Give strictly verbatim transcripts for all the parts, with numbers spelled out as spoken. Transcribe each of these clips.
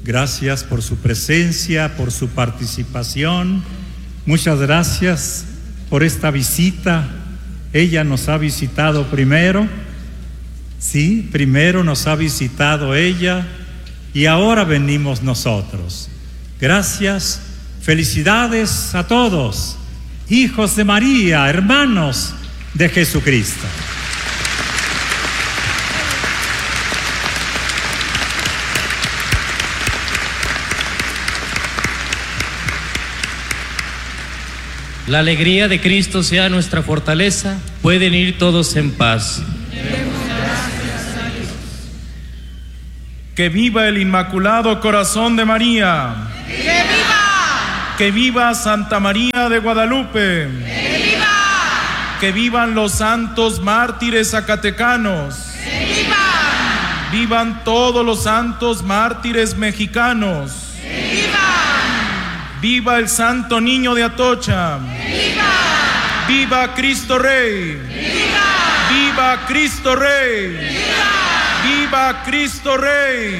Gracias por su presencia, por su participación. Muchas gracias por esta visita. Ella nos ha visitado primero. Sí, primero nos ha visitado ella y ahora venimos nosotros. Gracias. Felicidades a todos, hijos de María, hermanos de Jesucristo. La alegría de Cristo sea nuestra fortaleza. Pueden ir todos en paz. Que viva el Inmaculado Corazón de María. ¡Que viva! Que viva Santa María de Guadalupe. ¡Que viva! Que vivan los santos mártires zacatecanos. ¡Que viva! Vivan todos los santos mártires mexicanos. ¡Que viva! Viva el Santo Niño de Atocha. ¡Viva! Viva Cristo Rey. ¡Viva! Viva Cristo Rey. ¡Viva! ¡Viva Cristo Rey!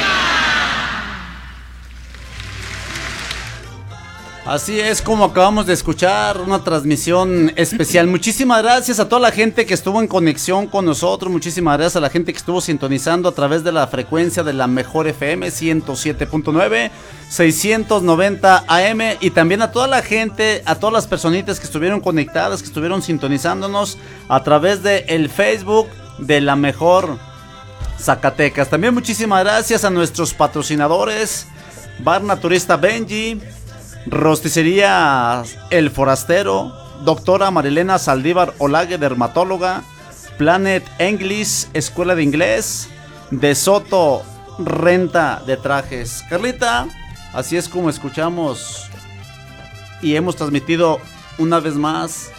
Así es como acabamos de escuchar una transmisión especial. Muchísimas gracias a toda la gente que estuvo en conexión con nosotros. Muchísimas gracias a la gente que estuvo sintonizando a través de la frecuencia de la Mejor F M ciento siete punto nueve, seiscientos noventa A M. Y también a toda la gente, a todas las personitas que estuvieron conectadas, que estuvieron sintonizándonos a través de el Facebook de la Mejor Zacatecas. También muchísimas gracias a nuestros patrocinadores: Bar Naturista Benji, Rosticería El Forastero, Doctora Marilena Saldívar Olague, dermatóloga, Planet English, Escuela de Inglés, De Soto, Renta de Trajes. Carlita, así es como escuchamos y hemos transmitido una vez más.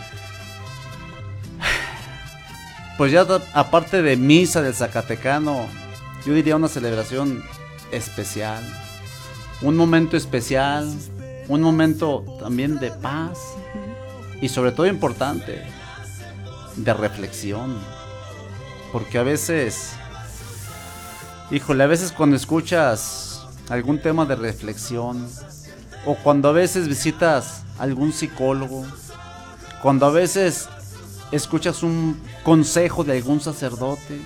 Pues ya aparte de misa del Zacatecano, yo diría una celebración especial, un momento especial, un momento también de paz y sobre todo importante, de reflexión. Porque a veces, híjole, a veces cuando escuchas algún tema de reflexión, o cuando a veces visitas algún psicólogo, cuando a veces escuchas un consejo de algún sacerdote,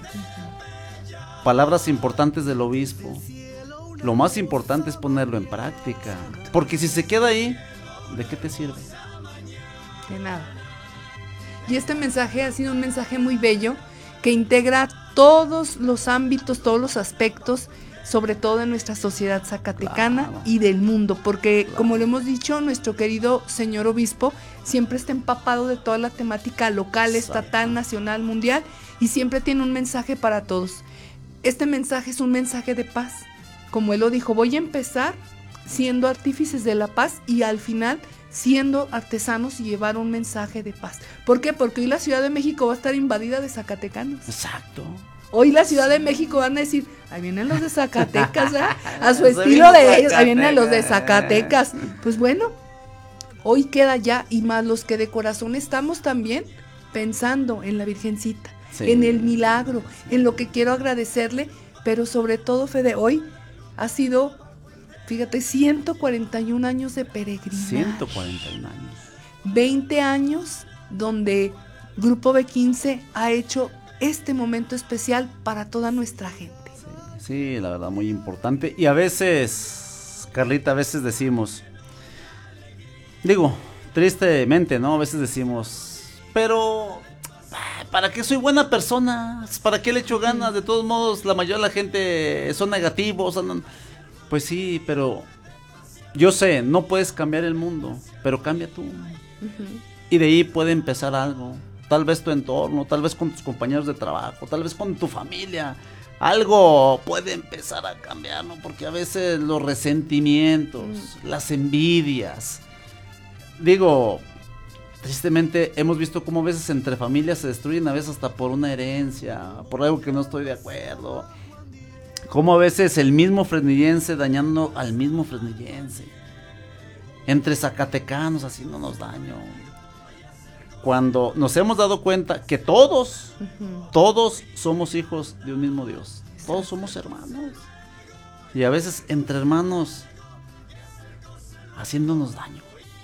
palabras importantes del obispo, lo más importante es ponerlo en práctica. Porque si se queda ahí, ¿de qué te sirve? De nada. Y este mensaje ha sido un mensaje muy bello que integra todos los ámbitos, todos los aspectos, sobre todo de nuestra sociedad zacatecana, claro, y del mundo, porque claro, como lo hemos dicho, nuestro querido señor obispo siempre está empapado de toda la temática local, exacto, estatal, nacional, mundial, y siempre tiene un mensaje para todos. Este mensaje es un mensaje de paz. Como él lo dijo, voy a empezar siendo artífices de la paz y al final siendo artesanos y llevar un mensaje de paz. ¿Por qué? Porque hoy la Ciudad de México va a estar invadida de zacatecanos. Exacto. Hoy la Ciudad de México van a decir, ahí vienen los de Zacatecas, ¿eh? A su estilo de ellos, ahí vienen los de Zacatecas. Pues bueno, hoy queda ya, y más los que de corazón estamos también pensando en la Virgencita, sí, en el milagro, en lo que quiero agradecerle, pero sobre todo, Fede, hoy ha sido, fíjate, ciento cuarenta y un años de peregrinaje. ciento cuarenta y un años. veinte años donde Grupo B quince ha hecho este momento especial para toda nuestra gente. Sí, sí, la verdad, muy importante. Y a veces, Carlita, a veces decimos, digo, tristemente, ¿no? A veces decimos, pero ¿para qué soy buena persona? ¿Para qué le echo ganas? De todos modos, la mayoría de la gente son negativos. Andan... Pues sí, pero yo sé, no puedes cambiar el mundo, pero cambia tú. Uh-huh. Y de ahí puede empezar algo. Tal vez tu entorno, tal vez con tus compañeros de trabajo, tal vez con tu familia. Algo puede empezar a cambiar, ¿no? Porque a veces los resentimientos, uh-huh, las envidias. Digo, tristemente hemos visto cómo a veces entre familias se destruyen, a veces hasta por una herencia, por algo que no estoy de acuerdo. Como a veces el mismo fresnillense dañando al mismo fresnillense. Entre zacatecanos haciéndonos daño. Cuando nos hemos dado cuenta que todos, uh-huh, todos somos hijos de un mismo Dios. Todos somos hermanos. Y a veces entre hermanos haciéndonos daño.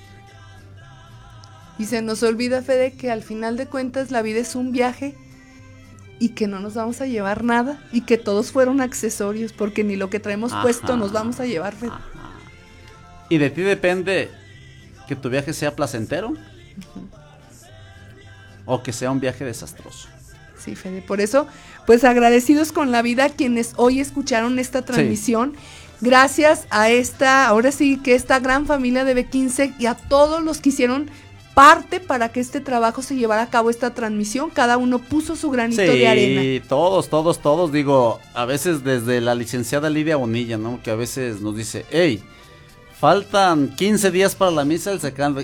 Y se nos olvida, Fede, que al final de cuentas la vida es un viaje y que no nos vamos a llevar nada y que todos fueron accesorios, porque ni lo que traemos Ajá. puesto nos vamos a llevar, Fede. Ajá. Y de ti depende que tu viaje sea placentero uh-huh. o que sea un viaje desastroso. Sí, Fede, por eso, pues agradecidos con la vida quienes hoy escucharon esta transmisión. Sí. Gracias a esta, ahora sí que esta gran familia de B quince y a todos los que hicieron parte para que este trabajo se llevara a cabo, esta transmisión. Cada uno puso su granito sí, de arena. Sí, todos, todos, todos. Digo, a veces desde la licenciada Lidia Bonilla, ¿no? Que a veces nos dice, hey, faltan quince días para la misa del secando.